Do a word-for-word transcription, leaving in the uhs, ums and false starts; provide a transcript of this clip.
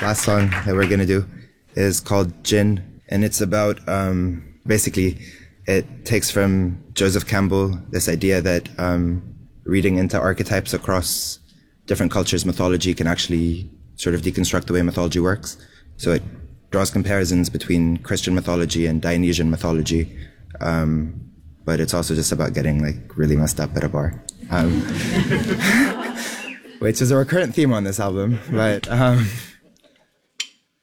last song that we're going to do is called Jinn, and it's about, um, basically, it takes from Joseph Campbell this idea that um, reading into archetypes across different cultures' mythology can actually sort of deconstruct the way mythology works. So it draws comparisons between Christian mythology and Dionysian mythology, um, but it's also just about getting like really messed up at a bar. Um, which is a recurrent theme on this album, but um,